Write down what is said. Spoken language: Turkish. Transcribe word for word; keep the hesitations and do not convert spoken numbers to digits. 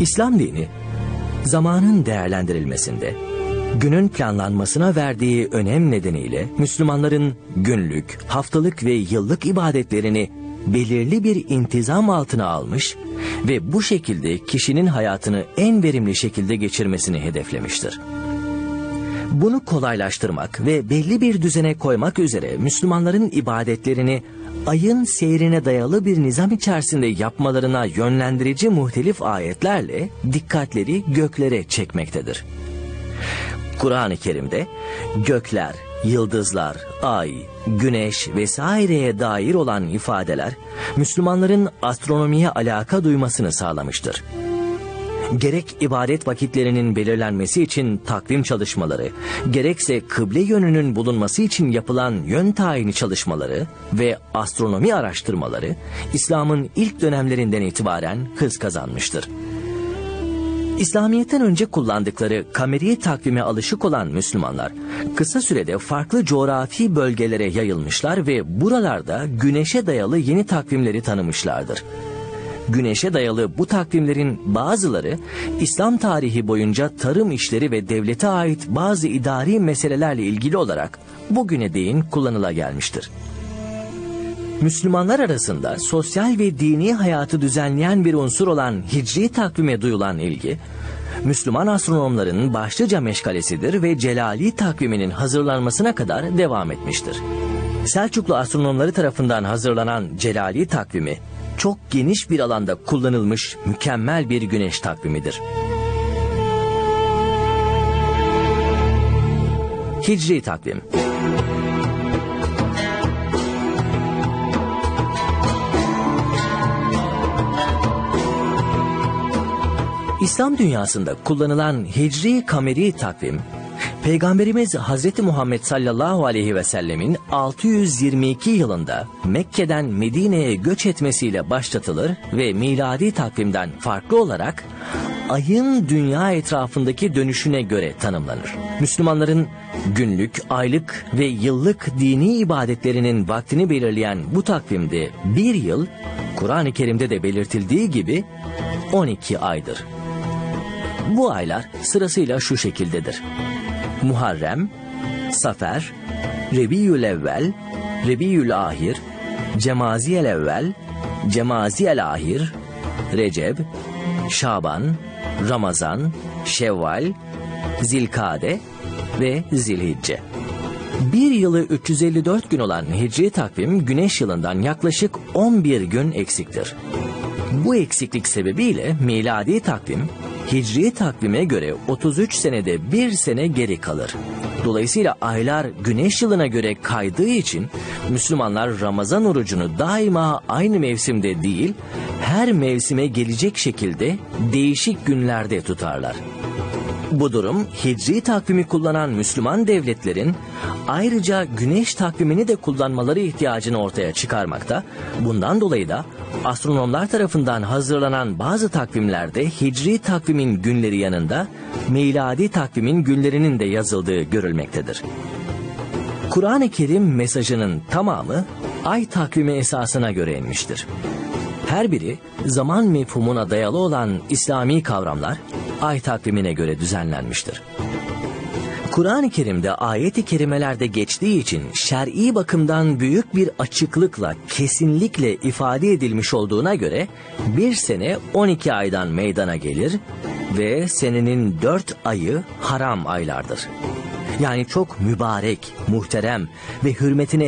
İslam dini, zamanın değerlendirilmesinde, günün planlanmasına verdiği önem nedeniyle Müslümanların günlük, haftalık ve yıllık ibadetlerini belirli bir intizam altına almış ve bu şekilde kişinin hayatını en verimli şekilde geçirmesini hedeflemiştir. Bunu kolaylaştırmak ve belli bir düzene koymak üzere Müslümanların ibadetlerini ayın seyrine dayalı bir nizam içerisinde yapmalarına yönlendirici muhtelif ayetlerle dikkatleri göklere çekmektedir. Kur'an-ı Kerim'de gökler, yıldızlar, ay, güneş vesaireye dair olan ifadeler Müslümanların astronomiye alaka duymasını sağlamıştır. Gerek ibadet vakitlerinin belirlenmesi için takvim çalışmaları, gerekse kıble yönünün bulunması için yapılan yön tayini çalışmaları ve astronomi araştırmaları İslam'ın ilk dönemlerinden itibaren hız kazanmıştır. İslamiyet'ten önce kullandıkları kameri takvime alışık olan Müslümanlar kısa sürede farklı coğrafi bölgelere yayılmışlar ve buralarda güneşe dayalı yeni takvimleri tanımışlardır. Güneşe dayalı bu takvimlerin bazıları İslam tarihi boyunca tarım işleri ve devlete ait bazı idari meselelerle ilgili olarak bugüne değin kullanıla gelmiştir. Müslümanlar arasında sosyal ve dini hayatı düzenleyen bir unsur olan hicri takvime duyulan ilgi, Müslüman astronomların başlıca meşgalesidir ve Celali takviminin hazırlanmasına kadar devam etmiştir. Selçuklu astronomları tarafından hazırlanan Celali takvimi, çok geniş bir alanda kullanılmış mükemmel bir güneş takvimidir. Hicri takvim. İslam dünyasında kullanılan hicri kameri takvim, Peygamberimiz Hazreti Muhammed sallallahu aleyhi ve sellemin altı yüz yirmi iki yılında Mekke'den Medine'ye göç etmesiyle başlatılır ve miladi takvimden farklı olarak ayın dünya etrafındaki dönüşüne göre tanımlanır. Müslümanların günlük, aylık ve yıllık dini ibadetlerinin vaktini belirleyen bu takvimde bir yıl, Kur'an-ı Kerim'de de belirtildiği gibi on iki aydır. Bu aylar sırasıyla şu şekildedir: Muharrem, Safer, Rebiyülevvel, Rebiyülahir, Cemaziyelevvel, Cemaziyelahir, Recep, Şaban, Ramazan, Şevval, Zilkade ve Zilhicce. Bir yılı üç yüz elli dört gün olan hicri takvim güneş yılından yaklaşık on bir gün eksiktir. Bu eksiklik sebebiyle miladi takvim hicri takvime göre otuz üç senede bir sene geri kalır. Dolayısıyla aylar güneş yılına göre kaydığı için Müslümanlar Ramazan orucunu daima aynı mevsimde değil, her mevsime gelecek şekilde değişik günlerde tutarlar. Bu durum hicri takvimi kullanan Müslüman devletlerin ayrıca güneş takvimini de kullanmaları ihtiyacını ortaya çıkarmakta. Bundan dolayı da astronomlar tarafından hazırlanan bazı takvimlerde hicri takvimin günleri yanında miladi takvimin günlerinin de yazıldığı görülmektedir. Kur'an-ı Kerim mesajının tamamı ay takvimi esasına göre inmiştir. Her biri zaman mefhumuna dayalı olan İslami kavramlar ay takvimine göre düzenlenmiştir. Kur'an-ı Kerim'de ayet-i kerimelerde geçtiği için şer'i bakımdan büyük bir açıklıkla kesinlikle ifade edilmiş olduğuna göre bir sene on iki aydan meydana gelir ve senenin dört ayı haram aylardır. Yani çok mübarek, muhterem ve hürmetine